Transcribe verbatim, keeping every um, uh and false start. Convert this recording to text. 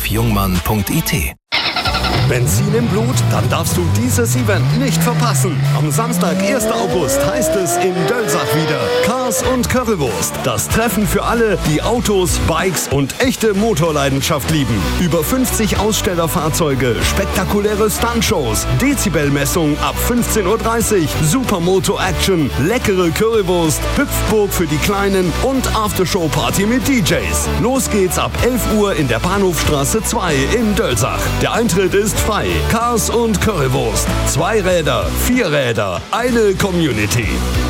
jungmann punkt I T. Benzin im Blut? Dann darfst du dieses Event nicht verpassen. Am Samstag, ersten August, heißt es in Dölsach wieder Cars und Currywurst. Das Treffen für alle, die Autos, Bikes und echte Motorleidenschaft lieben. Über fünfzig Ausstellerfahrzeuge, spektakuläre Stuntshows, Dezibelmessung ab fünfzehn Uhr dreißig, Supermoto-Action, leckere Currywurst, Hüpfburg für die Kleinen und Aftershow-Party mit D Js. Los geht's ab elf Uhr in der Bahnhofstraße zwei in Dölsach. Der Eintritt ist frei. Cars und Currywurst. Zwei Räder, vier Räder, eine Community.